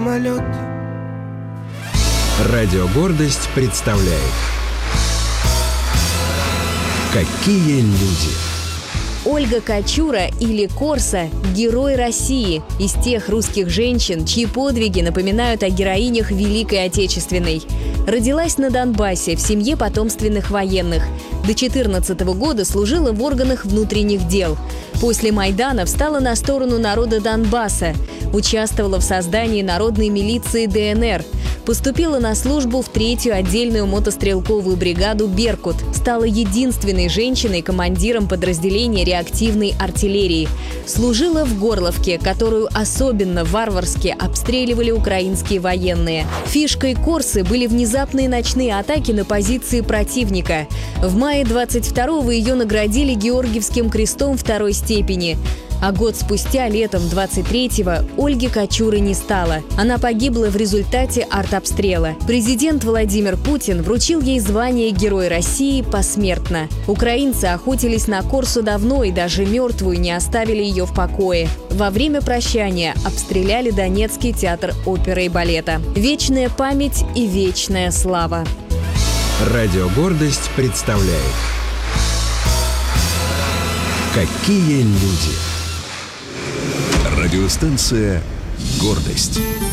Самолет. Радио «Гордость» представляет «Какие люди». Ольга Качура или Корса – герой России, из тех русских женщин, чьи подвиги напоминают о героинях Великой Отечественной. Родилась на Донбассе в семье потомственных военных. До 2014 года служила в органах внутренних дел. После Майдана встала на сторону народа Донбасса. Участвовала в создании народной милиции ДНР. Поступила на службу в 3-ю отдельную мотострелковую бригаду «Беркут». Стала единственной женщиной-командиром подразделения реактивной артиллерии. Служила в Горловке, которую особенно варварски обстреливали украинские военные. Фишкой Корсы были внезапные ночные атаки на позиции противника. В мае 22-го ее наградили Георгиевским крестом 2-й степени. А год спустя, летом 23-го, Ольги Качуры не стало. Она погибла в результате артобстрела. Президент Владимир Путин вручил ей звание Герой России посмертно. Украинцы охотились на Корсу давно и даже мертвую не оставили ее в покое. Во время прощания обстреляли Донецкий театр оперы и балета. Вечная память и вечная слава. Радио «Гордость» представляет «Какие люди». Радиостанция «Гордость».